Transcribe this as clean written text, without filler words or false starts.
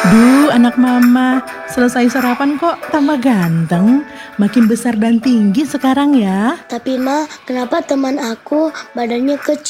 Duh, anak mama, selesai sarapan kok tambah ganteng, makin besar dan tinggi sekarang ya. Tapi Ma, kenapa teman aku badannya kecil?